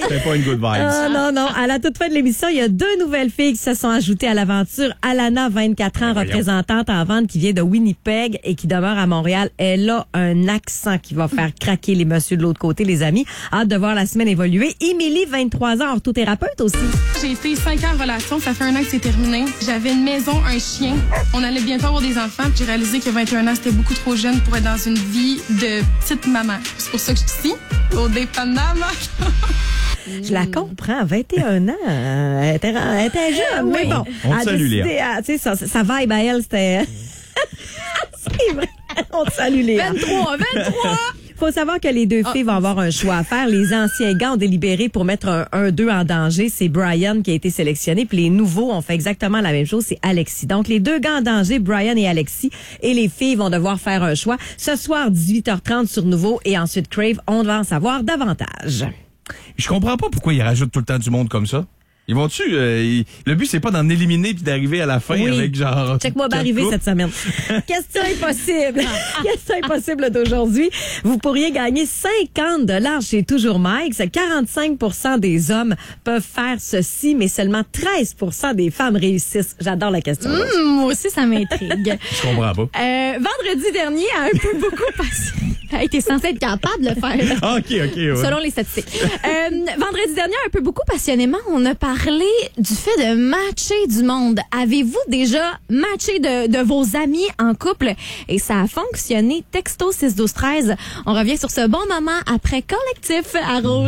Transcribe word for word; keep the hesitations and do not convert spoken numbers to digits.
C'était pas une good vibe. Ah, non, non. À la toute fin de l'émission, il y a deux nouvelles filles qui se sont ajoutées à l'aventure. Alana, vingt-quatre ans, Ben, représentante en vente, qui vient de Winnipeg et qui demeure à Montréal. Elle a un accent qui va faire craquer les messieurs de l'autre côté, les amis. Hâte de voir la semaine évoluer. Émilie, vingt-trois ans, orthothérapeute aussi. J'ai été cinq ans en relation, ça fait un an que c'est terminé. J'avais une maison, un chien. On allait bientôt avoir des enfants, puis j'ai réalisé que vingt et un ans, c'était beaucoup trop jeune pour être dans une vie de petite maman. C'est pour ça que je suis ici, au dépannage. Je la comprends, vingt et un ans, euh, elle était, elle était jeune, mais bon. On te elle a salue, décidé, Léa. à- tu sais, sa, sa vibe à elle, c'était... C'est vrai, on te salue, Léa. vingt-trois, vingt-trois! Faut savoir que les deux filles vont avoir un choix à faire. Les anciens gars ont délibéré pour mettre un, un d'eux en danger. C'est Brian qui a été sélectionné. Puis les nouveaux ont fait exactement la même chose. C'est Alexis. Donc, les deux gars en danger, Brian et Alexis. Et les filles vont devoir faire un choix. Ce soir, dix-huit heures trente sur Nouveau. Et ensuite, Crave, on va en savoir davantage. Je comprends pas pourquoi ils rajoutent tout le temps du monde comme ça. Ils vont-tu... euh, ils- Le but, c'est pas d'en éliminer puis d'arriver à la fin Oui. avec genre... Check-moi quatre arriver couples. cette semaine. Question impossible. Question impossible d'aujourd'hui. Vous pourriez gagner cinquante dollars chez Toujours Mike. quarante-cinq pour cent des hommes peuvent faire ceci, mais seulement treize pour cent des femmes réussissent. J'adore la question. Hum, moi aussi, ça m'intrigue. Je comprends pas. Euh, vendredi dernier, un peu beaucoup passé. Hey, t'es censé être capable de le faire. Ah, OK, OK. ouais. Selon les statistiques. Euh, vendredi dernier, un peu beaucoup passionnément, on a parlé du fait de matcher du monde. Avez-vous déjà matché de, de vos amis en couple? Et ça a fonctionné. Texto six douze treize. On revient sur ce bon moment après Collectif à Rouge.